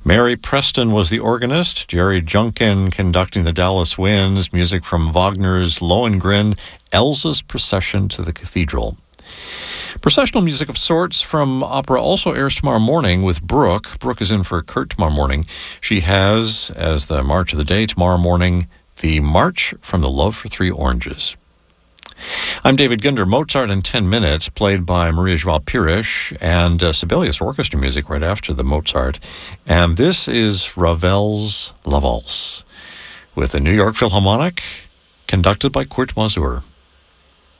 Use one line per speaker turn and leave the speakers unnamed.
Mary Preston was the organist, Jerry Junkin conducting the Dallas Winds, music from Wagner's Lohengrin, Elsa's Procession to the Cathedral. Processional music of sorts from opera also airs tomorrow morning with Brooke. Brooke is in for Kurt tomorrow morning. She has, as the March of the Day tomorrow morning, the March from the Love for Three Oranges. I'm David Ginder. Mozart in 10 Minutes, played by Maria Joao Pires, and Sibelius Orchestra music right after the Mozart. And this is Ravel's La Valse, with the New York Philharmonic, conducted by Kurt Masur.